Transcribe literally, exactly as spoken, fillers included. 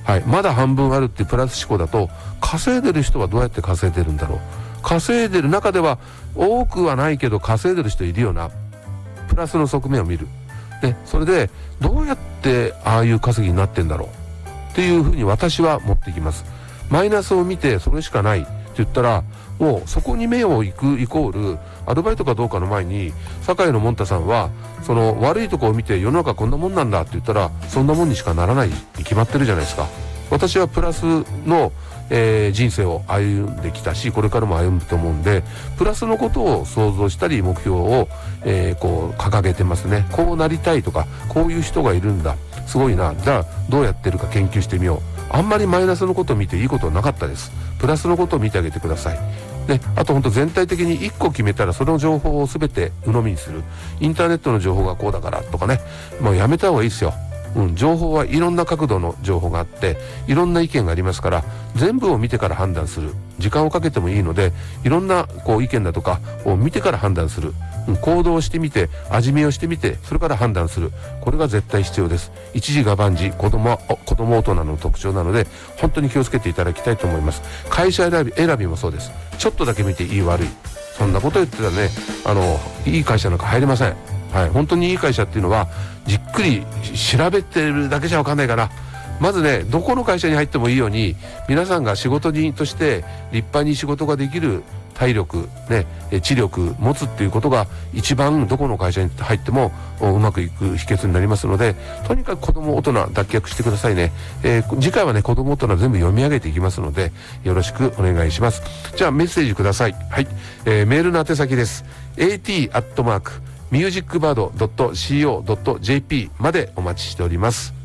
はい、まだ半分あるっていうプラス思考だと、稼いでる人はどうやって稼いでるんだろう、稼いでる中では多くはないけど稼いでる人いるよな、プラスの側面を見る、ね、それでどうやってああいう稼ぎになってんだろうっていうふうに私は持っていきます。マイナスを見てそれしかないって言ったら、もうそこに目を行くイコールアルバイトかどうかの前に、堺のもんたさんはその悪いところを見て世の中こんなもんなんだって言ったら、そんなもんにしかならないに決まってるじゃないですか。私はプラスの、えー、人生を歩んできたし、これからも歩むと思うんで、プラスのことを想像したり目標を、えー、こう掲げてますね。こうなりたいとか、こういう人がいるんだ、すごいな、じゃあどうやってるか研究してみよう。あんまりマイナスのことを見ていいことはなかったです。プラスのことを見てあげてください。で、あと本当全体的にいっこ決めたらその情報を全て鵜呑みにする。インターネットの情報がこうだからとかね、もうやめた方がいいですよ。うん、情報はいろんな角度の情報があって、いろんな意見がありますから、全部を見てから判断する。時間をかけてもいいので、いろんなこう意見だとかを見てから判断する。うん、行動をしてみて、味見をしてみて、それから判断する。これが絶対必要です。一時が万事、子供、子供大人の特徴なので、本当に気をつけていただきたいと思います。会社選び、選びもそうです。ちょっとだけ見ていい悪い。そんなこと言ってたらね、あの、いい会社なんか入れません。はい、本当にいい会社っていうのはじっくり調べてるだけじゃ分かんないかな。まずね、どこの会社に入ってもいいように、皆さんが仕事人として立派に仕事ができる体力、ね、知力持つっていうことが一番どこの会社に入ってもうまくいく秘訣になりますので、とにかく子供大人脱却してくださいね。えー、次回はね、子供大人全部読み上げていきますので、よろしくお願いします。じゃあメッセージください。はい、えー、メールの宛先です。エーティー アットマークミュージックバード ドット シーオー ドット ジェーピー までお待ちしております。